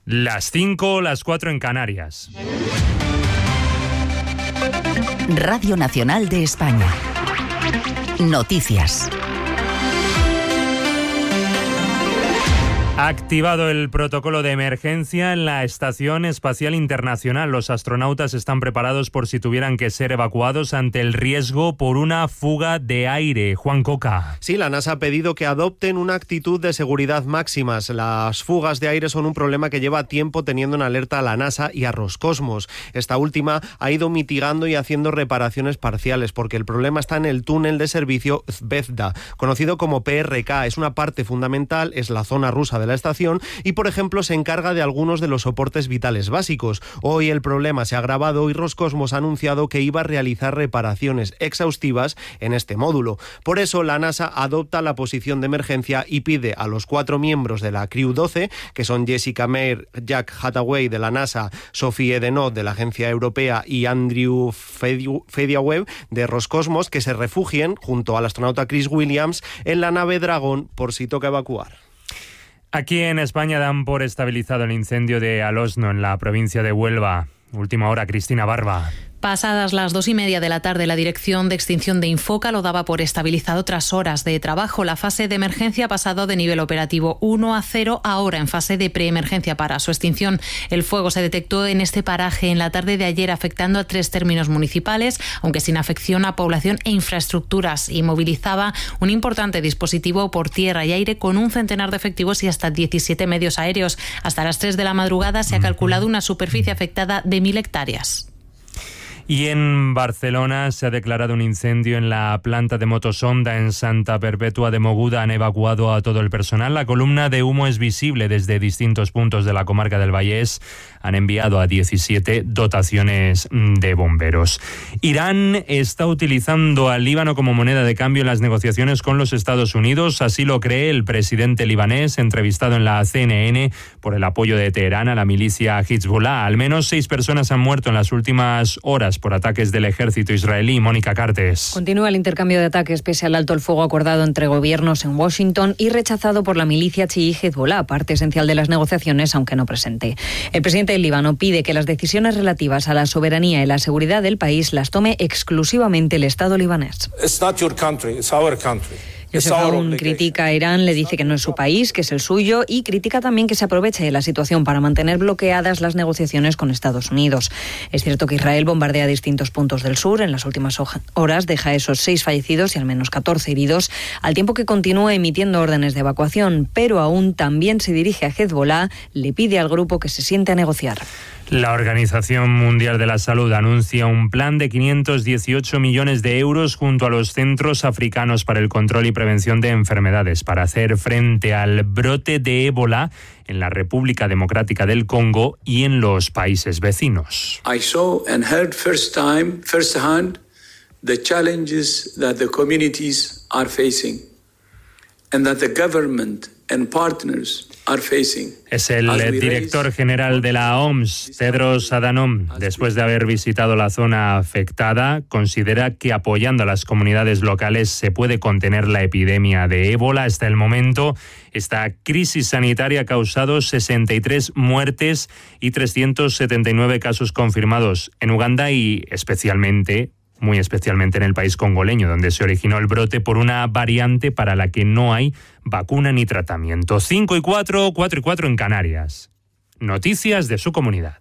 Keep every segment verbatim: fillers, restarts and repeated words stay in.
Las cinco, las cuatro en Canarias. Radio Nacional de España. Noticias. Ha activado el protocolo de emergencia en la Estación Espacial Internacional. Los astronautas están preparados por si tuvieran que ser evacuados ante el riesgo por una fuga de aire. Juan Coca. Sí, la NASA ha pedido que adopten una actitud de seguridad máximas. Las fugas de aire son un problema que lleva tiempo teniendo en alerta a la NASA y a Roscosmos. Esta última ha ido mitigando y haciendo reparaciones parciales porque el problema está en el túnel de servicio Zvezda, conocido como P R K. Es una parte fundamental, es la zona rusa de la estación y, por ejemplo, se encarga de algunos de los soportes vitales básicos. Hoy el problema se ha agravado y Roscosmos ha anunciado que iba a realizar reparaciones exhaustivas en este módulo. Por eso la NASA adopta la posición de emergencia y pide a los cuatro miembros de la Crew doce, que son Jessica Meir, Jack Hathaway de la NASA, Sophie Edenot de la Agencia Europea y Andrew Fediaweb de Roscosmos, que se refugien junto al astronauta Chris Williams en la nave Dragon por si toca evacuar. Aquí en España dan por estabilizado el incendio de Alosno, en la provincia de Huelva. Última hora, Cristina Barba. Pasadas las dos y media de la tarde, la Dirección de Extinción de Infoca lo daba por estabilizado tras horas de trabajo. La fase de emergencia ha pasado de nivel operativo uno a cero, ahora en fase de preemergencia para su extinción. El fuego se detectó en este paraje en la tarde de ayer, afectando a tres términos municipales, aunque sin afección a población e infraestructuras, y movilizaba un importante dispositivo por tierra y aire con un centenar de efectivos y hasta diecisiete medios aéreos. Hasta las tres de la madrugada se ha calculado una superficie afectada de mil hectáreas. Y en Barcelona se ha declarado un incendio en la planta de Motosonda en Santa Perpètua de Mogoda. Han evacuado a todo el personal. La columna de humo es visible desde distintos puntos de la comarca del Vallès. Han enviado a diecisiete dotaciones de bomberos. Irán está utilizando al Líbano como moneda de cambio en las negociaciones con los Estados Unidos. Así lo cree el presidente libanés, entrevistado en la C N N por el apoyo de Teherán a la milicia Hezbollah. Al menos seis personas han muerto en las últimas horas por ataques del ejército israelí. Mónica Cartes. Continúa el intercambio de ataques pese al alto el fuego acordado entre gobiernos en Washington y rechazado por la milicia chií Hezbollah, parte esencial de las negociaciones, aunque no presente. El presidente del Líbano pide que las decisiones relativas a la soberanía y la seguridad del país las tome exclusivamente el Estado libanés. It's not your country, it's our country. Joseph Aoun critica a Irán, le dice que no es su país, que es el suyo, y critica también que se aproveche de la situación para mantener bloqueadas las negociaciones con Estados Unidos. Es cierto que Israel bombardea distintos puntos del sur. En las últimas horas deja esos seis fallecidos y al menos catorce heridos, al tiempo que continúa emitiendo órdenes de evacuación, pero aún también se dirige a Hezbollah, le pide al grupo que se siente a negociar. La Organización Mundial de la Salud anuncia un plan de quinientos dieciocho millones de euros junto a los centros africanos para el control y prevención de enfermedades para hacer frente al brote de ébola en la República Democrática del Congo y en los países vecinos. I saw and heard first time, first hand, the challenges that the communities are facing and that the government and partners are facing. Es el director general de la O M S, Tedros Adhanom. Después de haber visitado la zona afectada, considera que apoyando a las comunidades locales se puede contener la epidemia de ébola. Hasta el momento, esta crisis sanitaria ha causado sesenta y tres muertes y trescientos setenta y nueve casos confirmados en Uganda y especialmente muy especialmente en el país congoleño, donde se originó el brote por una variante para la que no hay vacuna ni tratamiento. cinco y cuatro, cuatro y cuatro en Canarias. Noticias de su comunidad.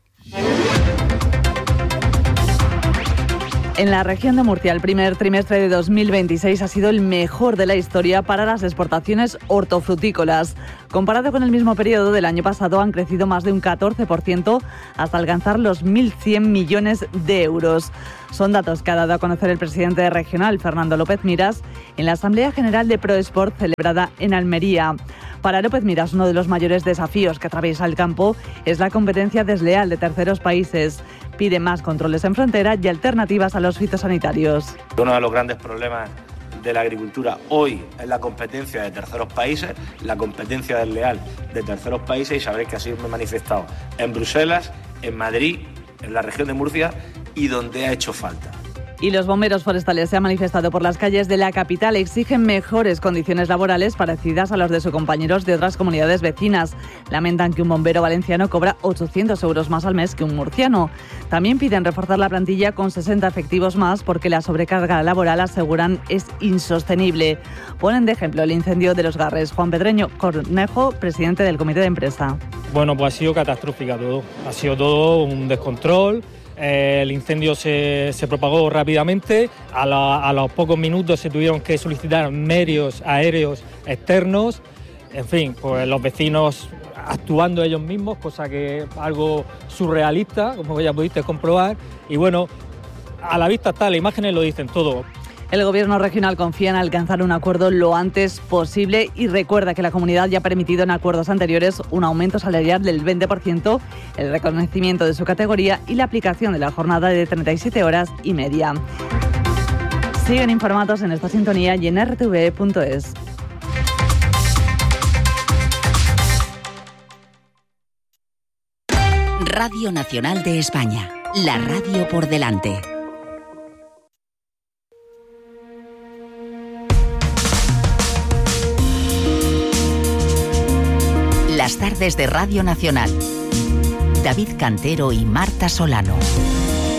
En la región de Murcia, el primer trimestre de dos mil veintiséis ha sido el mejor de la historia para las exportaciones hortofrutícolas. Comparado con el mismo periodo del año pasado, han crecido más de un catorce por ciento hasta alcanzar los mil cien millones de euros. Son datos que ha dado a conocer el presidente regional, Fernando López Miras, en la Asamblea General de ProExport celebrada en Almería. Para López Miras, uno de los mayores desafíos que atraviesa el campo es la competencia desleal de terceros países. Pide más controles en frontera y alternativas a los fitosanitarios. Uno de los grandes problemas de la agricultura hoy es la competencia de terceros países, la competencia desleal de terceros países, y sabréis que así me he manifestado en Bruselas, en Madrid, en la región de Murcia y donde ha hecho falta. Y los bomberos forestales se han manifestado por las calles de la capital. Exigen mejores condiciones laborales parecidas a las de sus compañeros de otras comunidades vecinas. Lamentan que un bombero valenciano cobra ochocientos euros más al mes que un murciano. También piden reforzar la plantilla con sesenta efectivos más porque la sobrecarga laboral, aseguran, es insostenible. Ponen de ejemplo el incendio de Los Garres. Juan Pedreño Cornejo, presidente del comité de empresa. Bueno, pues ha sido catastrófica todo. Ha sido todo un descontrol. Eh, el incendio se, se propagó rápidamente, a, la, a los pocos minutos se tuvieron que solicitar medios aéreos externos, en fin, pues los vecinos actuando ellos mismos, cosa que es algo surrealista, como ya pudiste comprobar, y bueno, a la vista está, las imágenes lo dicen todo. El Gobierno regional confía en alcanzar un acuerdo lo antes posible y recuerda que la comunidad ya ha permitido en acuerdos anteriores un aumento salarial del veinte por ciento, el reconocimiento de su categoría y la aplicación de la jornada de treinta y siete horas y media. Siguen informados en esta sintonía y en r t v punto es. Radio Nacional de España, la radio por delante. Las tardes de Radio Nacional. David Cantero y Marta Solano.